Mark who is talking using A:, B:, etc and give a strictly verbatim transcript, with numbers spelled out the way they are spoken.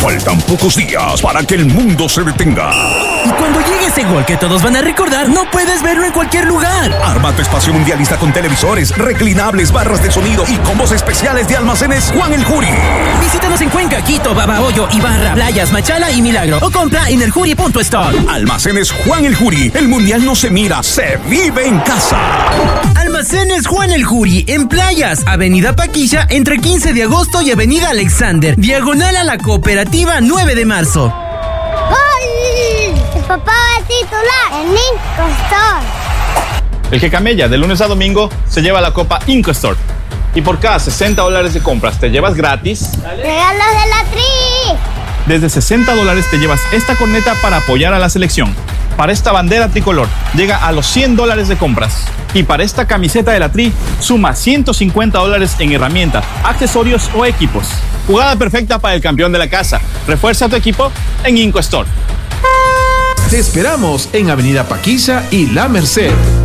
A: Faltan pocos días para que el mundo se detenga.
B: Y cuando llegue ese gol que todos van a recordar, no puedes verlo en cualquier lugar.
A: Arma tu espacio mundialista con televisores, reclinables, barras de sonido y combos especiales de Almacenes Juan el Juri.
B: Visítanos en Cuenca, Quito, Babahoyo, Ibarra, Playas, Machala y Milagro. O compra en el juri punto store.
A: Almacenes Juan el Juri. El mundial no se mira, se vive en casa.
B: Almacenes Juan el Juri, en Playas, Avenida Paquilla, entre quince de agosto y Avenida Alexander, diagonal a la Cooperativa nueve de marzo.
C: ¡Gol! El papá va a titular en IncoStore.
D: El que camella de lunes a domingo se lleva la Copa IncoStore. Y por cada sesenta dólares de compras te llevas gratis
C: ¡regalos de la Tri!
D: Desde sesenta dólares te llevas esta corneta para apoyar a la selección. Para esta bandera tricolor llega a los cien dólares de compras. Y para esta camiseta de la Tri suma ciento cincuenta dólares en herramientas, accesorios o equipos. Jugada perfecta para el campeón de la casa. Refuerza tu equipo en IncoStore.
E: Te esperamos en Avenida Paquilla y La Merced.